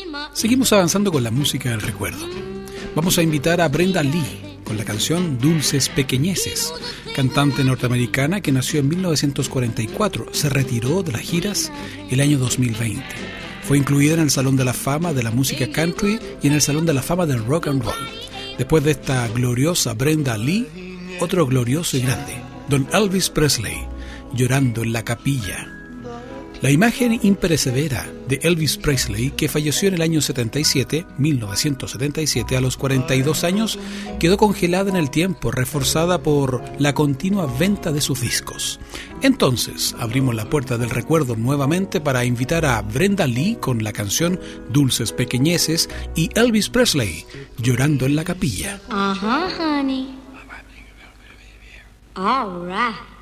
Seguimos avanzando con la música del recuerdo. Vamos a invitar a Brenda Lee con la canción Dulces Pequeñeces, cantante norteamericana que nació en 1944, se retiró de las giras el año 2020. Fue incluida en el Salón de la Fama de la Música Country y en el Salón de la Fama del Rock and Roll. Después de esta gloriosa Brenda Lee, otro glorioso y grande, Don Elvis Presley, Llorando en la Capilla. La imagen imperecedera de Elvis Presley, que falleció en el año 1977, a los 42 años, quedó congelada en el tiempo, reforzada por la continua venta de sus discos. Entonces, abrimos la puerta del recuerdo nuevamente para invitar a Brenda Lee con la canción Dulces Pequeñeces y Elvis Presley, Llorando en la Capilla. Honey. All right.